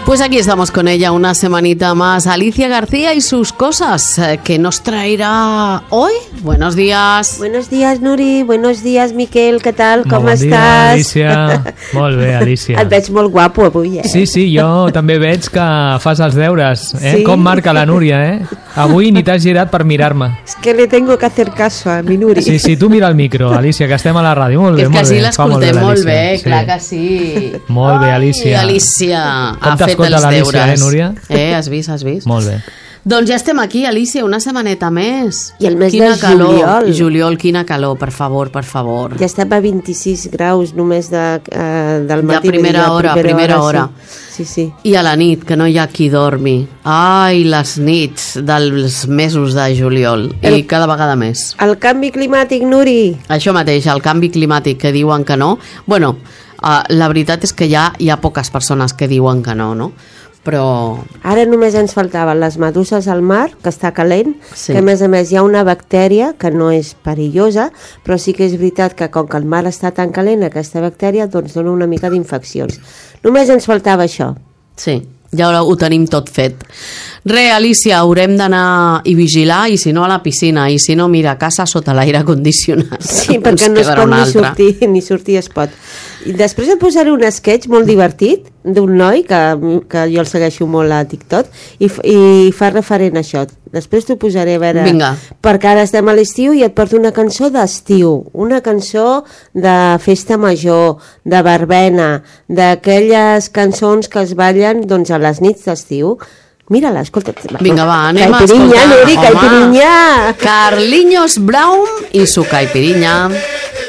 Pues aquí estamos con ella una semanita más. Alicia García y sus cosas que nos traerá hoy. Buenos días. Buenos días, Nuri. Buenos días, Miquel. Què tal? Com bon estàs? Dia, Alicia. Molt bé, Alicia. Et veig molt guapo avui, Sí, jo també veig que fas els deures. Sí? Com marca la Núria, Avui ni t'has girat per mirar-me. Es que le tengo que hacer caso a mi Nuri. Sí, tu mira el micro, Alicia, que estem a la ràdio. Molt bé, és que així l'escoltem molt bé, sí. clar que sí. Molt bé, Alicia. Ai, Alicia Com ha fet els deures. Núria? Has vist? Molt bé. Doncs ja estem aquí, Alicia, una setmaneta més. I el mes quina de calor. juliol. Juliol, quina calor, per favor. Ja estem a 26 graus només del matí. De primera hora. Sí. I a la nit, que no hi ha qui dormi. Ai, les nits dels mesos de juliol. I cada vegada més. El canvi climàtic, Nuri. Això mateix, el canvi climàtic, que diuen que no. Bueno, la veritat és que hi ha poques persones que diuen que no? Però... Ara només ens faltaven les meduses al mar, que està calent, sí. Que a més hi ha una bactèria que no és perillosa, però sí que és veritat que com que el mar està tan calent, aquesta bactèria doncs dona una mica d'infeccions. Només ens faltava això. Sí, ja ho tenim tot fet. Alicia, haurem d'anar i vigilar, i si no a la piscina, i si no, mira, a casa sota l'aire condicionat. Sí, perquè no es pot ni sortir es pot. I després et posaré un sketch molt divertit d'un noi que jo el segueixo molt a TikTok i fa referent a això. Després t'ho posaré a veure. Vinga. Perquè ara estem a l'estiu i et porto una cançó d'estiu, una cançó de festa major, de verbena, d'aquelles cançons que es ballen doncs, a les nits d'estiu. Mira-la, escolta. Vinga, va, anem a escoltar. Caipirinha, Nuri, caipirinha. Carlinhos Brown i su caipirinha.